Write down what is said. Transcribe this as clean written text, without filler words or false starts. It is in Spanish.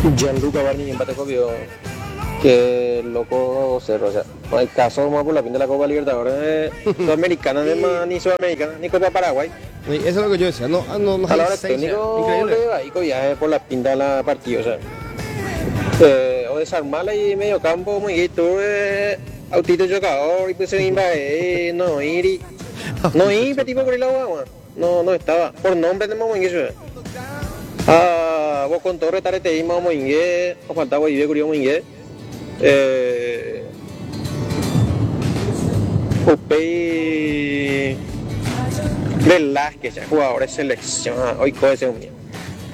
Gianluca Barni empate copio. Que loco cerro, o sea, no hay caso más por la fin de la Copa Libertadores Sudamericana, ni Sudamericana, ni Copa Paraguay. Eso es lo que yo decía, no A hay la hora seis, técnico increíble. le va ahí con viaje por la pinta de la partida, o sea. O desarmarla y medio campo, muy guito, autito chocador, y pues se invade, no ir, no ir, tipo por el agua, no estaba, por nombre de Momoingue, vos con Torre Tarete y Momoingue, o faltaba y ve Curio Momoingue. Upei Velázquez, jugador de selección, hoy coge ese un